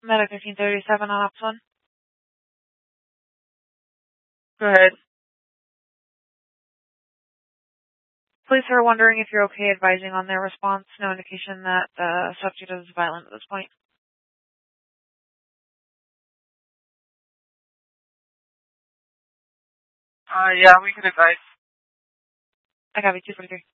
Medic 1537 on Ops 1. Go ahead. Police are wondering if you're okay advising on their response. No indication that the subject is violent at this point. Yeah, we can advise. I got you, 243.